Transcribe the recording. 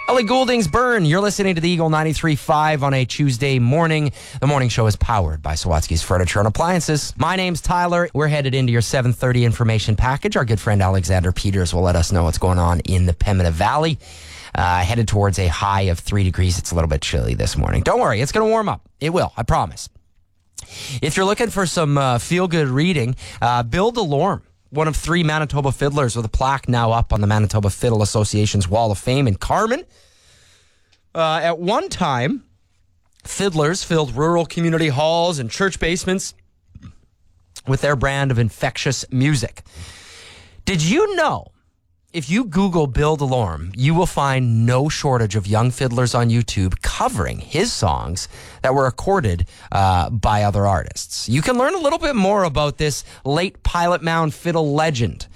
Ellie Goulding's Burn. You're listening to the Eagle 93.5 on a Tuesday morning. The morning show is powered by Sawatsky's Furniture and Appliances. My name's Tyler. We're headed into your 7:30 information package. Our good friend Alexander Peters will let us know what's going on in the Pembina Valley. Headed towards a high of 3 degrees. It's a little bit chilly this morning. Don't worry, it's going to warm up. It will, I promise. If you're looking for some feel-good reading, Bill DeLorme, one of 3 Manitoba fiddlers with a plaque now up on the Manitoba Fiddle Association's Wall of Fame in Carman. At one time, fiddlers filled rural community halls and church basements with their brand of infectious music. Did you know, if you Google Bill DeLorme, you will find no shortage of young fiddlers on YouTube covering his songs that were recorded by other artists. You can learn a little bit more about this late Pilot Mound fiddle legend